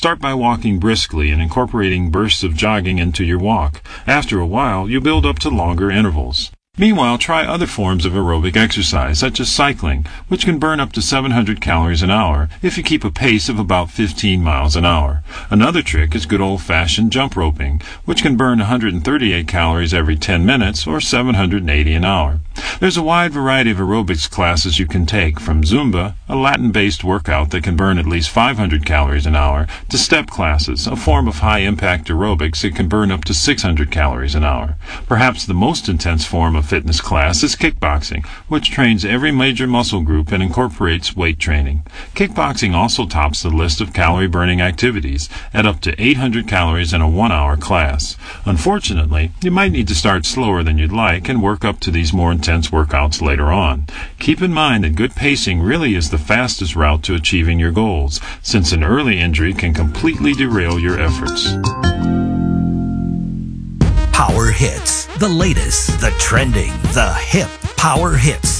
Start by walking briskly and incorporating bursts of jogging into your walk. After a while, you build up to longer intervals. Meanwhile, try other forms of aerobic exercise, such as cycling, which can burn up to 700 calories an hour if you keep a pace of about 15 miles an hour. Another trick is good old-fashioned jump roping, which can burn 138 calories every 10 minutes or 780 an hour. There's a wide variety of aerobics classes you can take, from Zumba, a Latin-based workout that can burn at least 500 calories an hour, to step classes, a form of high-impact aerobics that can burn up to 600 calories an hour. Perhaps the most intense form of fitness class is kickboxing, which trains every major muscle group and incorporates weight training. Kickboxing also tops the list of calorie-burning activities at up to 800 calories in a 1-hour class. Unfortunately, you might need to start slower than you'd like and work up to these more intense workouts later on. Keep in mind that good pacing really is the fastest route to achieving your goals, since an early injury can completely derail your efforts. Power Hits. The latest, the trending, the hip Power Hits.